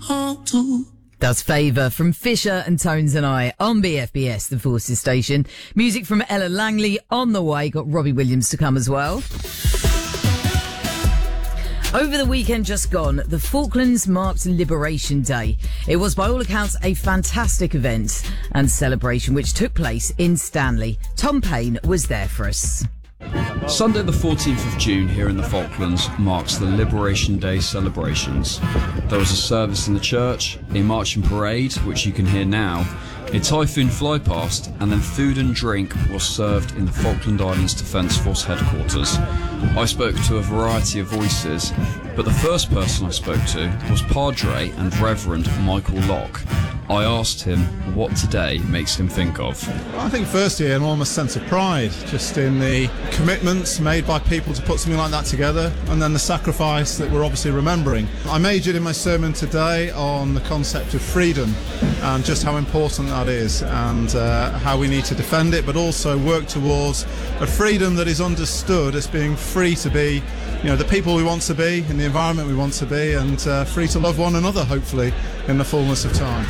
That's Favour from Fisher and Tones and I on BFBS, the Forces station. Music from Ella Langley on the way. Got Robbie Williams to come as well. Over the weekend just gone, the Falklands marked Liberation Day. It was by all accounts a fantastic event and celebration which took place in Stanley. Tom Payne was there for us. Sunday the 14th of June here in the Falklands marks the Liberation Day celebrations. There was a service in the church, a marching parade, which you can hear now, a Typhoon flypast, and then food and drink was served in the Falkland Islands Defence Force headquarters. I spoke to a variety of voices, but the first person I spoke to was Padre and Reverend Michael Locke. I asked him what today makes him think of. I think firstly an enormous sense of pride just in the commitments made by people to put something like that together, and then the sacrifice that we're obviously remembering. I majored in my sermon today on the concept of freedom and just how important that is, and how we need to defend it but also work towards a freedom that is understood as being free to be, you know, the people we want to be in the environment we want to be, and free to love one another, hopefully, in the fullness of time.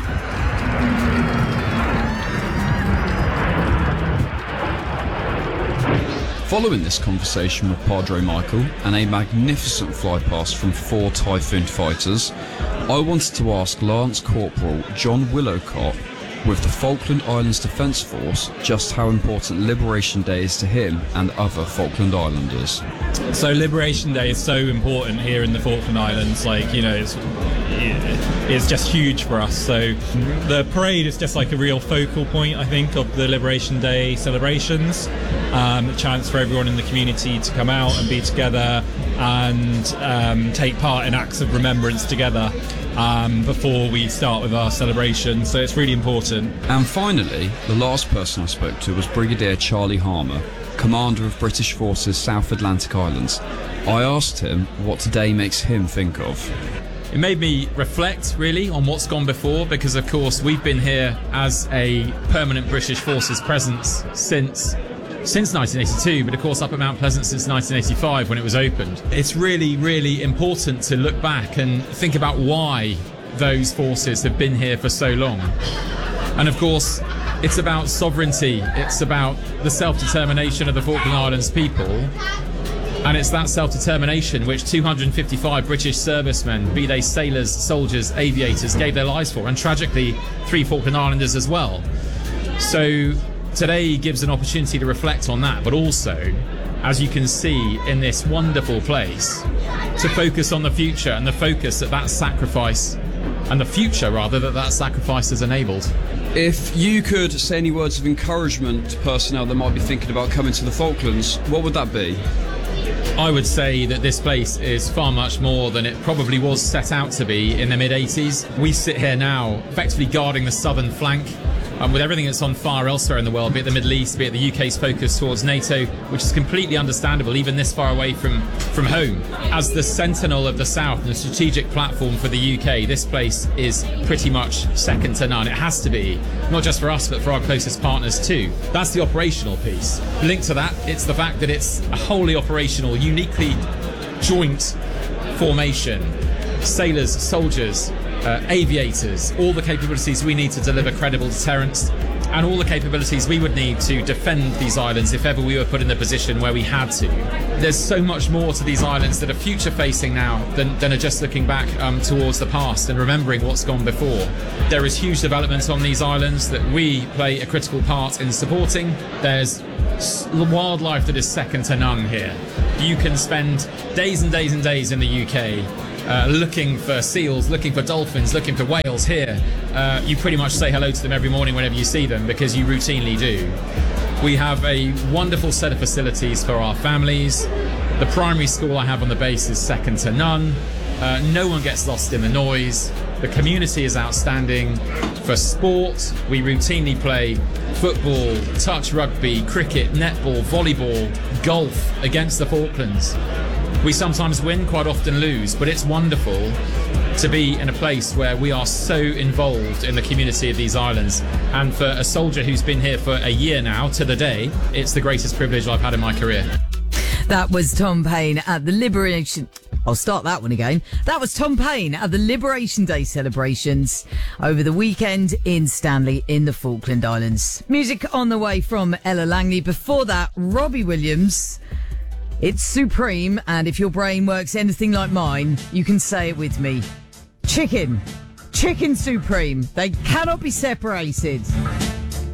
Following this conversation with Padre Michael and a magnificent flypast from 4 Typhoon fighters, I wanted to ask Lance Corporal John Willowcott with the Falkland Islands Defence Force just how important Liberation Day is to him and other Falkland Islanders. So Liberation Day is so important here in the Falkland Islands, like, you know, it's just huge for us. So the parade is just like a real focal point, I think, of the Liberation Day celebrations. A chance for everyone in the community to come out and be together and take part in acts of remembrance together before we start with our celebration. So it's really important. And finally, the last person I spoke to was Brigadier Charlie Harmer, Commander of British Forces South Atlantic Islands. I asked him what today makes him think of. It made me reflect, really, on what's gone before, because, of course, we've been here as a permanent British Forces presence since 1982, but, of course, up at Mount Pleasant since 1985 when it was opened. It's really, really important to look back and think about why those forces have been here for so long. And, of course, it's about sovereignty. It's about the self-determination of the Falkland Islands people. And it's that self-determination which 255 British servicemen, be they sailors, soldiers, aviators, gave their lives for, and tragically 3 Falkland Islanders as well. So today gives an opportunity to reflect on that, but also, as you can see in this wonderful place, to focus on the future and the focus that sacrifice, and the future rather, that sacrifice has enabled. If you could say any words of encouragement to personnel that might be thinking about coming to the Falklands, what would that be? I would say that this place is far much more than it probably was set out to be in the mid-80s. We sit here now effectively guarding the southern flank, with everything that's on fire elsewhere in the world, be it the Middle East, be it the UK's focus towards NATO, which is completely understandable, even this far away from home. As the sentinel of the South and the strategic platform for the UK, this place is pretty much second to none. It has to be, not just for us, but for our closest partners too. That's the operational piece. Linked to that, it's the fact that it's a wholly operational, uniquely joint formation. Sailors, soldiers, aviators, all the capabilities we need to deliver credible deterrence, and all the capabilities we would need to defend these islands if ever we were put in the position where we had to. There's so much more to these islands that are future-facing now than are just looking back towards the past and remembering what's gone before. There is huge development on these islands that we play a critical part in supporting. There's wildlife that is second to none here. You can spend days and days and days in the UK looking for seals, looking for dolphins, looking for whales here. You pretty much say hello to them every morning whenever you see them, because you routinely do. We have a wonderful set of facilities for our families. The primary school I have on the base is second to none. No one gets lost in the noise. The community is outstanding. For sport, we routinely play football, touch rugby, cricket, netball, volleyball, golf against the Falklands. We sometimes win, quite often lose, but it's wonderful to be in a place where we are so involved in the community of these islands. And for a soldier who's been here for a year now, to the day, it's the greatest privilege I've had in my career. That was Tom Payne at the Liberation I'll start that one again. That was Tom Paine at the Liberation Day celebrations over the weekend in Stanley in the Falkland Islands. Music on the way from Ella Langley. Before that, Robbie Williams. It's Supreme, and if your brain works anything like mine, you can say it with me. Chicken Supreme. They cannot be separated.